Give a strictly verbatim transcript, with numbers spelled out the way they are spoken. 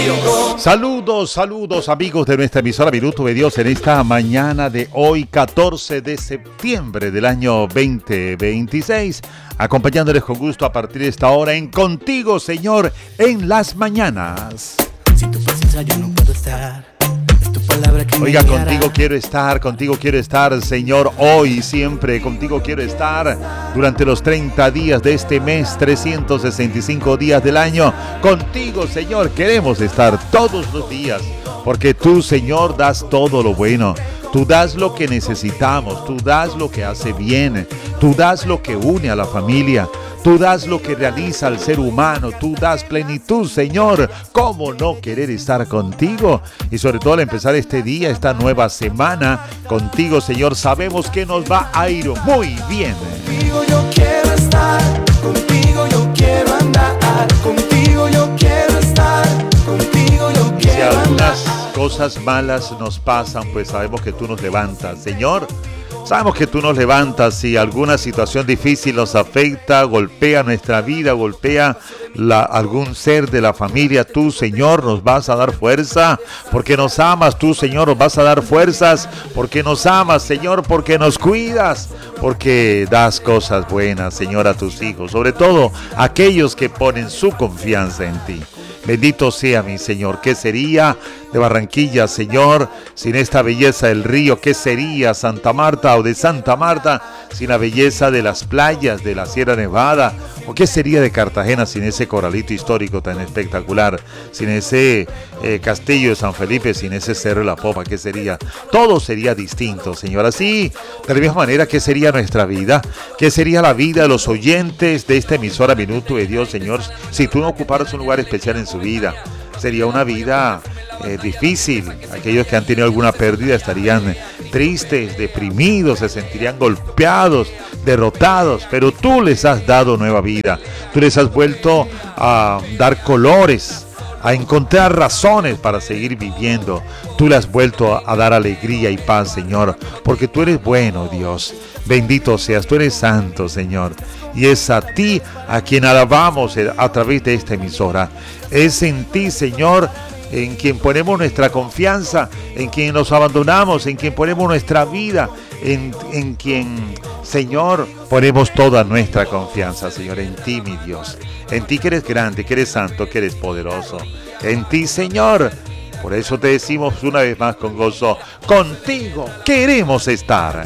Dios. Saludos, saludos amigos de nuestra emisora Minuto de Dios en esta mañana de hoy, catorce de septiembre del año veinte veintiséis, acompañándoles con gusto a partir de esta hora en Contigo, Señor, en las mañanas. Si tu presencia yo no puedo estar. Es tu palabra que me Oiga, guiará. contigo quiero estar, contigo quiero estar, Señor, hoy y siempre. Contigo quiero estar durante los treinta días de este mes, trescientos sesenta y cinco días del año. Contigo, Señor, queremos estar todos los días, porque tú, Señor, das todo lo bueno. Tú das lo que necesitamos, tú das lo que hace bien, tú das lo que une a la familia, tú das lo que realiza al ser humano, tú das plenitud, Señor. ¿Cómo no querer estar contigo? Y sobre todo al empezar este día, esta nueva semana, contigo, Señor, sabemos que nos va a ir muy bien. Contigo yo quiero estar, contigo yo quiero andar, contigo yo quiero estar, contigo yo Si quiero algunas andar. cosas malas nos pasan, pues sabemos que tú nos levantas, Señor. Sabemos que tú nos levantas. Si alguna situación difícil nos afecta, golpea nuestra vida, golpea la, algún ser de la familia, tú, Señor, nos vas a dar fuerza, porque nos amas. Tú, Señor, nos vas a dar fuerzas, porque nos amas, Señor, porque nos cuidas, porque das cosas buenas, Señor, a tus hijos, sobre todo aquellos que ponen su confianza en ti. Bendito sea mi Señor. ¿Qué sería de Barranquilla, Señor, sin esta belleza del río? ¿Qué sería Santa Marta o de Santa Marta sin la belleza de las playas de la Sierra Nevada? ¿O qué sería de Cartagena sin ese corralito histórico tan espectacular? Sin ese eh, castillo de San Felipe, sin ese Cerro de la Popa, ¿qué sería? Todo sería distinto, Señor. Así, de la misma manera, ¿qué sería nuestra vida? ¿Qué sería la vida de los oyentes de esta emisora Minuto de Dios, Señor, si tú no ocuparas un lugar especial en su vida? Sería una vida eh, difícil. Aquellos que han tenido alguna pérdida estarían tristes, deprimidos, se sentirían golpeados, derrotados, pero tú les has dado nueva vida. Tú les has vuelto a dar colores, a encontrar razones para seguir viviendo. Tú le has vuelto a, a dar alegría y paz, Señor, porque tú eres bueno, Dios. Bendito seas, tú eres santo, Señor. Y es a ti a quien alabamos a través de esta emisora. Es en ti, Señor, en quien ponemos nuestra confianza, en quien nos abandonamos, en quien ponemos nuestra vida, en, en quien, Señor, ponemos toda nuestra confianza, Señor, en ti, mi Dios. En ti que eres grande, que eres santo, que eres poderoso. En ti, Señor. Por eso te decimos una vez más con gozo, contigo queremos estar.